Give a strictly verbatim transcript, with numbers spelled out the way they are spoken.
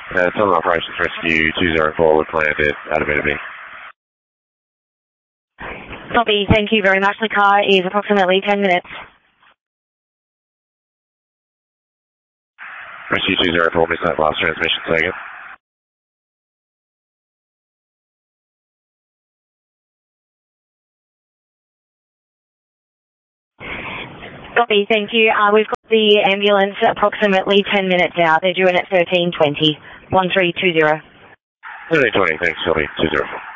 Uh, Southern Operations Rescue two zero four would land at Atabetabe. Copy, thank you very much. The car is approximately ten minutes. Rescue two zero four, missed that last transmission, say again. Copy, thank you. Uh, we've got the ambulance approximately ten minutes out. They're due in at thirteen twenty. one three two zero. thirteen twenty, thanks, Philly two zero four.